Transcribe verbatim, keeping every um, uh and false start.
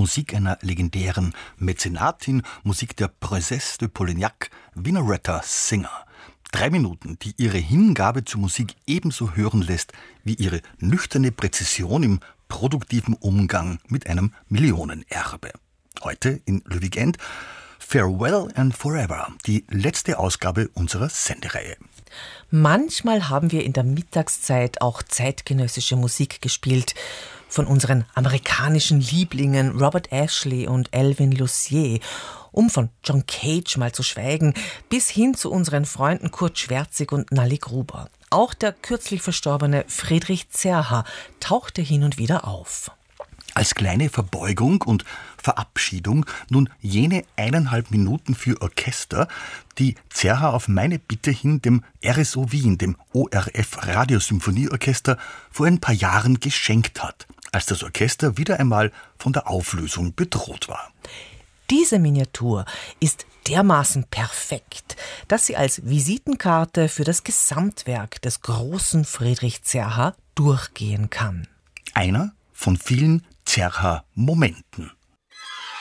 Musik einer legendären Mäzenatin, Musik der Princesse de Polignac, Winnaretta Singer. Drei Minuten, die ihre Hingabe zur Musik ebenso hören lässt wie ihre nüchterne Präzision im produktiven Umgang mit einem Millionenerbe. Heute in Le Weekend Farewell and Forever, die letzte Ausgabe unserer Sendereihe. Manchmal haben wir in der Mittagszeit auch zeitgenössische Musik gespielt. Von unseren amerikanischen Lieblingen Robert Ashley und Elvin Lucier, um von John Cage mal zu schweigen, bis hin zu unseren Freunden Kurt Schwerzig und Nalli Gruber. Auch der kürzlich verstorbene Friedrich Zerha tauchte hin und wieder auf. Als kleine Verbeugung und Verabschiedung nun jene eineinhalb Minuten für Orchester, die Zerha auf meine Bitte hin dem R S O Wien, dem O R F Radiosymphonieorchester, vor ein paar Jahren geschenkt hat, als das Orchester wieder einmal von der Auflösung bedroht war. Diese Miniatur ist dermaßen perfekt, dass sie als Visitenkarte für das Gesamtwerk des großen Friedrich Zerha durchgehen kann. Einer von vielen Zerha-Momenten.